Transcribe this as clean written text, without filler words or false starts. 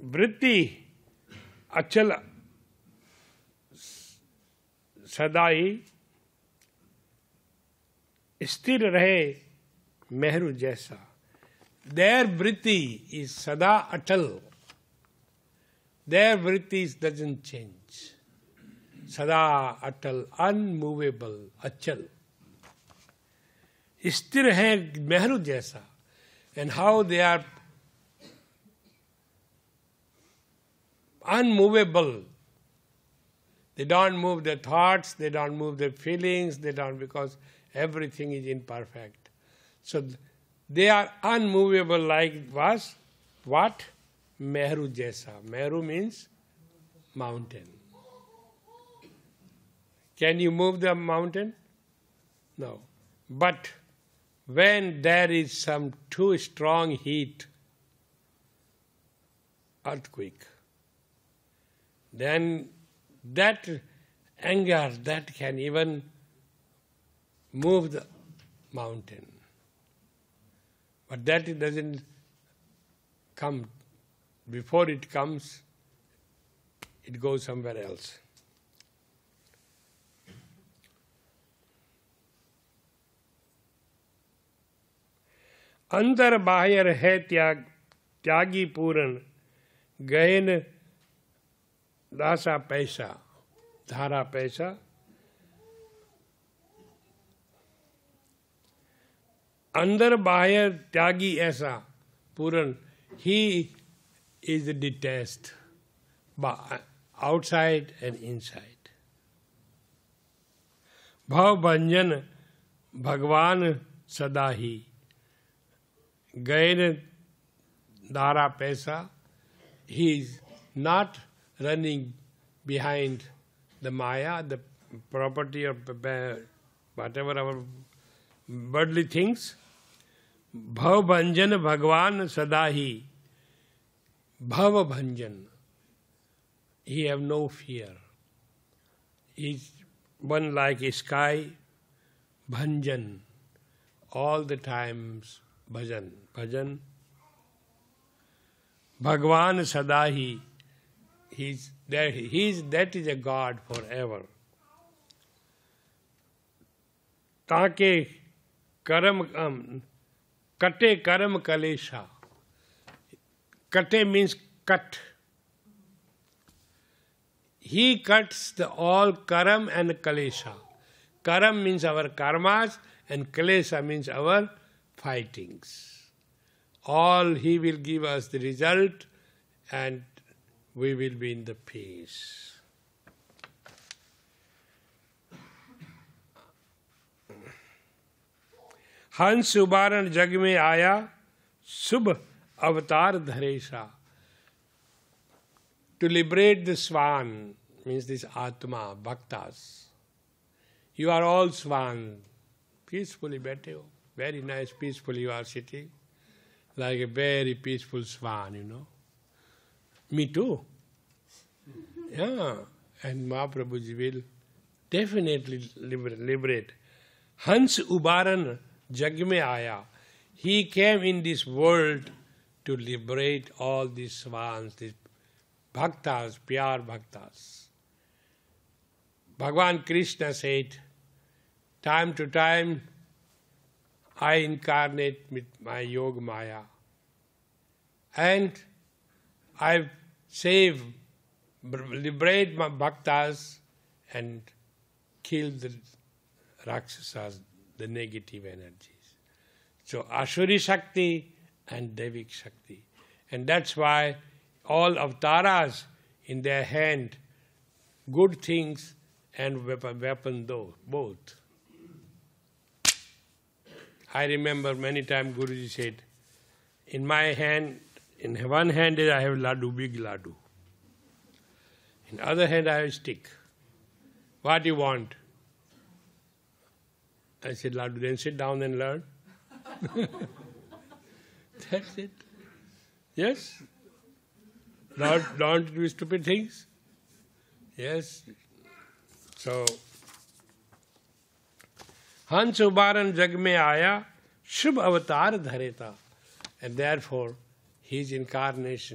वृत्ति अचल सदा ही स्थिर रहे मेहरू जैसा. Their vritti is sada atal. Their vritti doesn't change. Sada atal, unmovable, achal. Sthir hai mehru jaisa. And how they are unmovable. They don't move their thoughts, they don't move their feelings, they don't, because everything is imperfect. So they are unmovable like was what? Meru jaisa. Meru means mountain. Can you move the mountain? No. But when there is some too strong heat, earthquake, then that anger that can even move the mountain. But that it doesn't come. Before it comes, it goes somewhere else. अंदर बाहर है त्यागी पूर्ण गहन दासा पैसा धारा पैसा अंदर बाहर त्यागी ऐसा पूर्ण. He is detached outside and inside. भाव भंजन भगवान सदा ही गैर धारा पैसा. He is not running behind the Maya, the property of whatever our worldly things. Bhav Bhanjan Bhagwan Sadahi. Bhav Bhanjan. He have no fear. He is one like a sky. Bhanjan. All the times bhajan. Bhajan. Bhagwan Sadahi. That is a God forever. ताके कर्म kate karam kalesha. Kate means cut. He cuts all karam and kalesha. Karam means our karmas and kalesha means our fightings. All he will give us the result and we will be in the peace. हंस उबारण जग में आया शुभ अवतार धरेशा. To liberate the swan means this Atma, Bhaktas. You are all swan. Peacefully बैठे हो. Very nice, peacefully you are sitting. Like a very peaceful swan, you know. Me too. Yeah. And Mahaprabhuji will definitely liberate. Hans Ubaran जग में आया. He came in this world to liberate all these swans, these bhaktas, pure bhaktas. Bhagavan Krishna said, time to time I incarnate with my Yoga Maya and I save, liberate my bhaktas and kill the Rakshasas, the negative energies. So Asuri Shakti and Devik Shakti. And that's why all avtaras in their hand, good things and weapon both. I remember many times Guruji said, in my hand, in one hand I have laddu, big laddu. In the other hand I have stick. What do you want? I said, laddu, then sit down and learn. That's it. Yes? Don't do stupid things. Yes. So, Hans Ubaran jag mein aaya, shubh avatar dhareta. And therefore, his incarnation